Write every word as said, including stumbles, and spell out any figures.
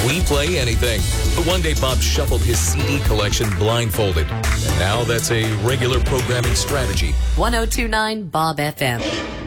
We play anything. But one day Bob shuffled his C D collection blindfolded. And now that's a regular programming strategy. ten twenty-nine Bob F M.